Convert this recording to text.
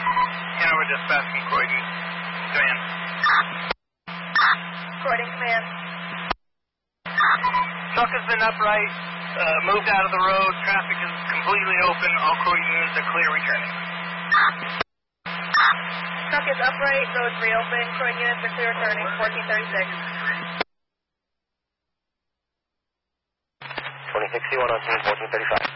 Hanover dispatch from Croydon. Command. Croydon command. Truck has been upright, moved out of the road. Traffic is completely open. All Croydon units are clear returning. Truck is upright, roads reopened. Croydon units are clear returning. 1436. 26C1 on scene, 1435.